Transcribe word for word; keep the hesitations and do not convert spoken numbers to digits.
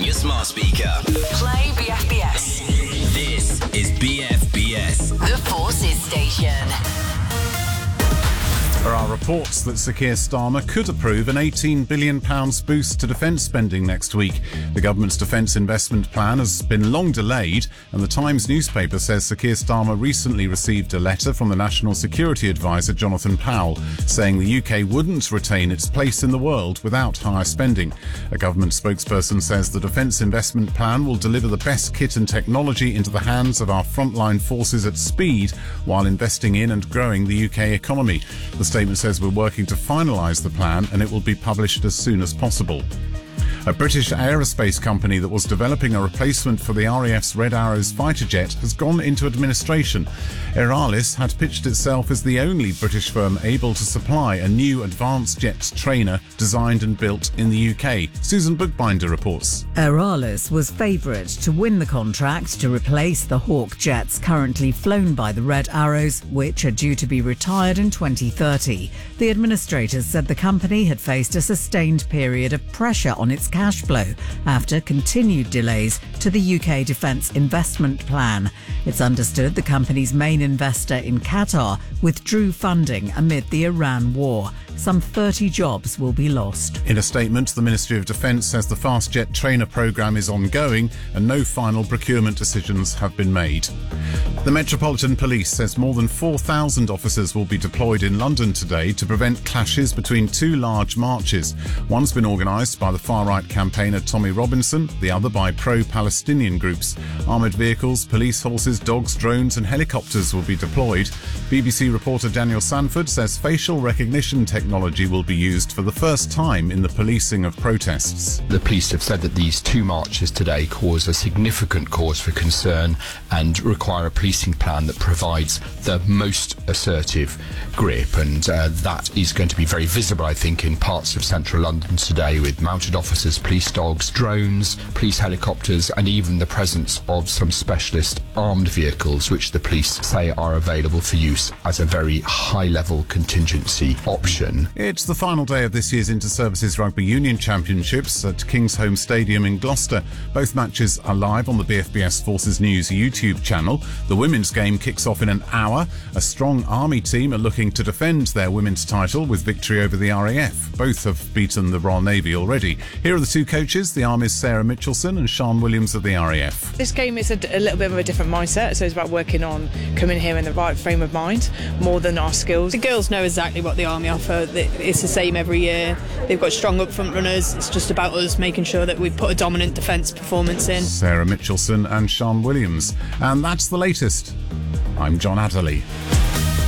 your smart speaker. Play B F B S. This is B F B S. The Forces Station. There are reports that Sir Keir Starmer could approve an eighteen billion pounds boost to defence spending next week. The government's defence investment plan has been long delayed, and the Times newspaper says Sir Keir Starmer recently received a letter from the National Security Advisor Jonathan Powell saying the U K wouldn't retain its place in the world without higher spending. A government spokesperson says the defence investment plan will deliver the best kit and technology into the hands of our frontline forces at speed while investing in and growing the U K economy. The statement says we're working to finalise the plan and it will be published as soon as possible. A British aerospace company that was developing a replacement for the R A F's Red Arrows fighter jet has gone into administration. Aeralis had pitched itself as the only British firm able to supply a new advanced jet trainer designed and built in the U K. Susan Bookbinder reports. Aeralis was favourite to win the contract to replace the Hawk jets currently flown by the Red Arrows, which are due to be retired in twenty thirty. The administrators said the company had faced a sustained period of pressure on its cash flow after continued delays to the U K Defence Investment Plan. It's understood the company's main investor in Qatar withdrew funding amid the Iran war. Some thirty jobs will be lost. In a statement, the Ministry of Defence says the fast jet trainer programme is ongoing and no final procurement decisions have been made. The Metropolitan Police says more than four thousand officers will be deployed in London today to prevent clashes between two large marches. One's been organised by the far-right campaigner Tommy Robinson, the other by pro-Palestinian groups. Armoured vehicles, police horses, dogs, drones and helicopters will be deployed. B B C reporter Daniel Sanford says facial recognition technology will be used for the first time in the policing of protests. The police have said that these two marches today cause a significant cause for concern and require a policing plan that provides the most assertive grip, and uh, that is going to be very visible, I think, in parts of central London today, with mounted officers, police dogs, drones, police helicopters and even the presence of some specialist armed vehicles which the police say are available for use as a very high-level contingency option. It's the final day of this year's Inter-Services Rugby Union Championships at Kingsholm Stadium in Gloucester. Both matches are live on the B F B S Forces News YouTube channel. The women's game kicks off in an hour. A strong Army team are looking to defend their women's title with victory over the R A F. Both have beaten the Royal Navy already. Here are the two coaches, the Army's Sarah Mitchelson and Sean Williams of the R A F. This game is a, a little bit of a different mindset, so it's about working on coming here in the right frame of mind more than our skills. The girls know exactly what the Army offer. It's the same every year. They've got strong up front runners. It's just about us making sure that we put a dominant defence performance in. Sarah Mitchelson and Sean Williams. And that's the latest. I'm John Adderley.